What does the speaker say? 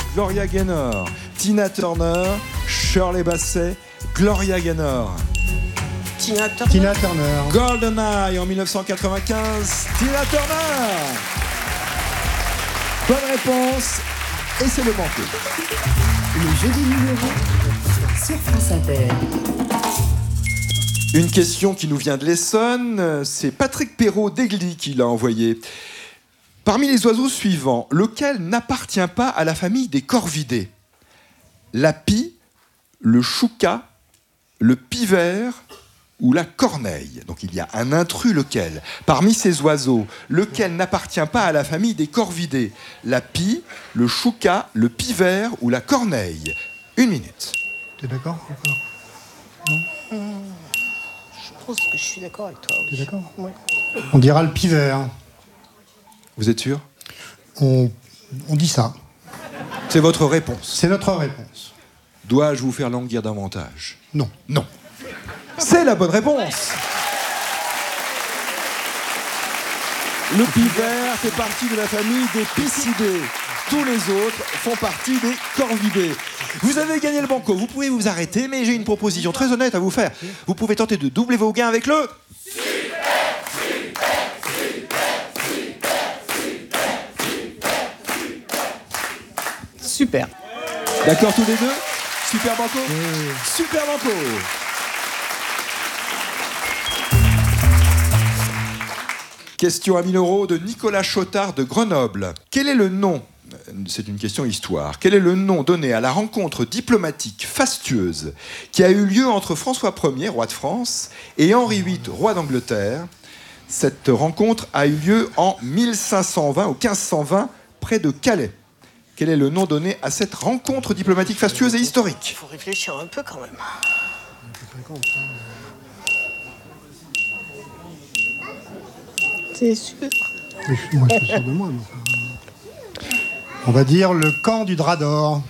Gloria Gaynor, Tina Turner, Shirley Bassey, Gloria Gaynor. Tina Turner. Tina Turner. GoldenEye en 1995, Tina Turner. Bonne réponse, et c'est le banco. Le jeu des numéros sur France Inter. Une question qui nous vient de l'Essonne, c'est Patrick Perrault d'Egly qui l'a envoyé. Parmi les oiseaux suivants, lequel n'appartient pas à la famille des corvidés? La pie, le chouca, le pivert ou la corneille? Donc il y a un intrus, lequel? Parmi ces oiseaux, lequel n'appartient pas à la famille des corvidés? La pie, le chouca, le pivert ou la corneille? 1 minute. T'es d'accord encore? Je pense que je suis d'accord avec toi. T'es d'accord? Ouais. On dira le pivert. Vous êtes sûr? On dit ça. C'est votre réponse. C'est notre réponse. Dois-je vous faire languir davantage? Non. Non. C'est la bonne réponse. Le pivert fait partie de la famille des piscidés. Tous les autres font partie des corvidés. Vous avez gagné le banco. Vous pouvez vous arrêter, mais j'ai une proposition très honnête à vous faire. Vous pouvez tenter de doubler vos gains avec le... Super. D'accord tous les deux? Super banco? Super banco. Question à 1 000 € de Nicolas Chotard de Grenoble. Quel est le nom, c'est une question histoire, quel est le nom donné à la rencontre diplomatique fastueuse qui a eu lieu entre François Ier, roi de France, et Henri VIII, roi d'Angleterre? Cette rencontre a eu lieu en 1520 ou 1520 près de Calais. Quel est le nom donné à cette rencontre diplomatique fastueuse et historique? Il faut réfléchir un peu quand même. C'est sûr. Moi, je suis sûr de moi. Mais... On va dire le camp du drap d'or.